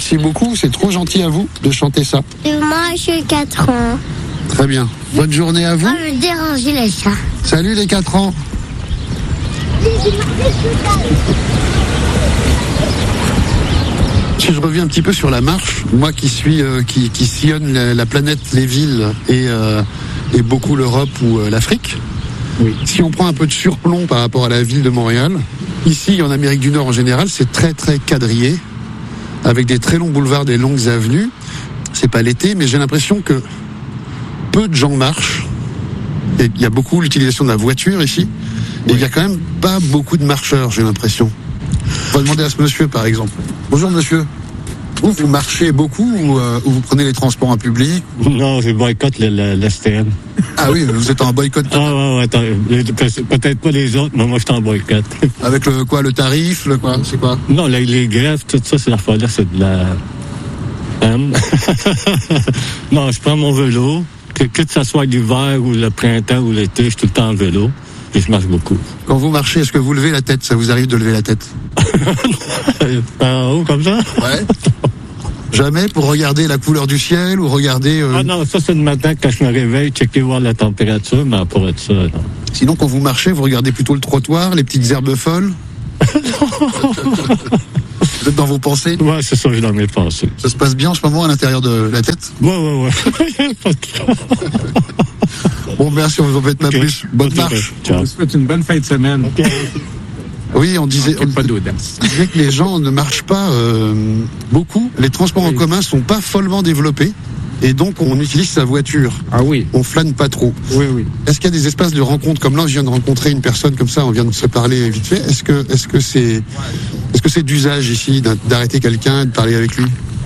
Merci beaucoup, c'est trop gentil à vous de chanter ça. Moi, j'ai 4 ans. Très bien. Bonne journée à vous. Me déranger les chats. Salut les 4 ans. Si je reviens un petit peu sur la marche, moi qui suis qui sillonne la planète, les villes et beaucoup l'Europe ou l'Afrique, oui. Si on prend un peu de surplomb par rapport à la ville de Montréal, ici en Amérique du Nord en général, c'est très très quadrillé, avec des très longs boulevards, des longues avenues. C'est pas l'été, mais j'ai l'impression que peu de gens marchent. Et il y a beaucoup l'utilisation de la voiture ici, et il y a quand même pas beaucoup de marcheurs, j'ai l'impression. On va demander à ce monsieur, par exemple. Bonjour, monsieur. Vous marchez beaucoup ou vous prenez les transports en public? Non, je boycotte l'STM. Ah oui, vous êtes en boycott. Ah ouais, peut-être pas les autres, mais moi, je suis en boycott. Avec le tarif, c'est quoi? Non, les grèves, tout ça, c'est là, c'est de la... Non, je prends mon vélo, que ça soit l'hiver ou le printemps ou l'été, je suis tout le temps en vélo. Et je marche beaucoup. Quand vous marchez, est-ce que vous levez la tête? Ça vous arrive de lever la tête? En haut, comme ça? Ouais. Jamais pour regarder la couleur du ciel ou regarder... Ah non, ça c'est le matin quand je me réveille, checker voir la température, mais pour être ça, non. Sinon, quand vous marchez, vous regardez plutôt le trottoir, les petites herbes folles? Vous êtes dans vos pensées? Ouais, c'est ça, je suis dans mes pensées. Ça se passe bien en ce moment à l'intérieur de la tête? Ouais. Bon, merci, on vous embête pas plus. Bonne marche. Ciao. Je vous souhaite une bonne fin de semaine. Okay. Oui, on disait que les gens ne marchent pas beaucoup. Les transports en commun sont pas follement développés. Et donc, on utilise sa voiture. Ah oui. On flâne pas trop. Oui. Est-ce qu'il y a des espaces de rencontre? Comme là, je viens de rencontrer une personne comme ça, on vient de se parler vite fait. Est-ce que c'est d'usage ici d'arrêter quelqu'un, de parler avec lui?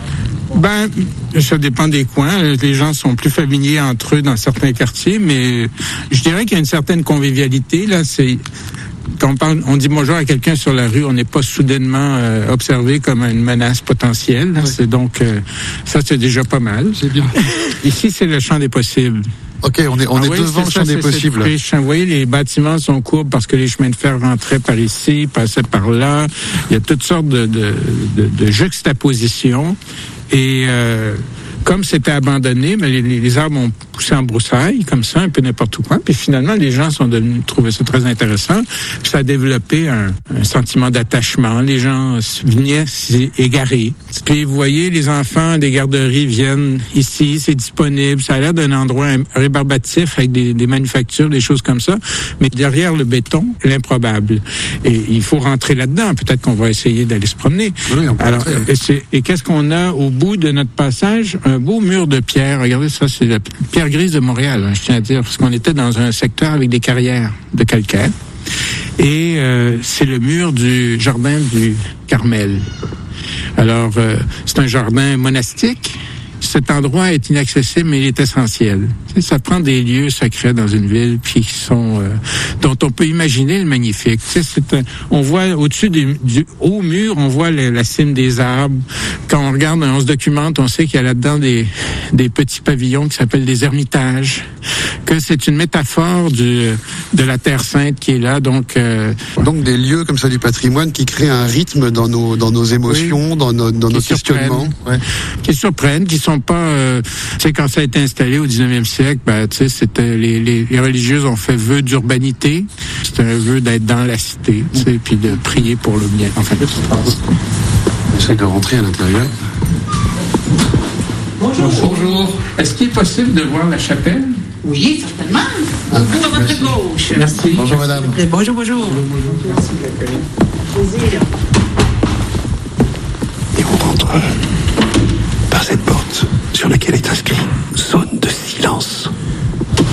Ça dépend des coins. Les gens sont plus familiers entre eux dans certains quartiers, mais je dirais qu'il y a une certaine convivialité. Là, quand on dit bonjour à quelqu'un sur la rue, on n'est pas soudainement observé comme une menace potentielle. Oui. C'est donc ça, c'est déjà pas mal. C'est bien. Ici, c'est le champ des possibles. OK, on est devant le champ des possibles. Vous voyez, les bâtiments sont courbes parce que les chemins de fer rentraient par ici, passaient par là. Il y a toutes sortes de juxtapositions. Et comme c'était abandonné, mais les arbres ont poussé en broussailles, comme ça, un peu n'importe où. Puis finalement, les gens sont devenus trouver ça très intéressant. Puis ça a développé un sentiment d'attachement. Les gens venaient s'y égarer. Puis vous voyez, les enfants des garderies viennent ici, c'est disponible. Ça a l'air d'un endroit rébarbatif avec des manufactures, des choses comme ça. Mais derrière le béton, l'improbable. Et il faut rentrer là-dedans. Peut-être qu'on va essayer d'aller se promener. Oui, on peut rentrer. Et qu'est-ce qu'on a au bout de notre passage? Un beau mur de pierre. Regardez ça, c'est la pierre grise de Montréal, je tiens à dire, parce qu'on était dans un secteur avec des carrières de calcaire. Et c'est le mur du jardin du Carmel. Alors, c'est un jardin monastique. Cet endroit est inaccessible, mais il est essentiel. Tu sais, ça prend des lieux secrets dans une ville, puis qui sont dont on peut imaginer le magnifique. Tu sais, on voit au-dessus du haut mur, on voit la cime des arbres. Quand on regarde, on se documente, on sait qu'il y a là-dedans des petits pavillons qui s'appellent des ermitages. Que c'est une métaphore de la Terre Sainte qui est là. Donc des lieux comme ça du patrimoine qui créent un rythme dans nos émotions, oui, dans nos questionnements, qui surprennent, qui sont pas, tu sais, quand ça a été installé au 19e siècle, tu sais, c'était les religieuses ont fait vœu d'urbanité. C'était un vœu d'être dans la cité, tu sais, puis de prier pour le bien. Enfin, on essaie de rentrer à l'intérieur. Bonjour. Est-ce qu'il est possible de voir la chapelle? Oui, certainement. Vous à votre gauche. Merci. Bonjour, madame. Bonjour. Merci de l'accueil. Plaisir. Et on rentre par cette porte sur laquelle est inscrit zone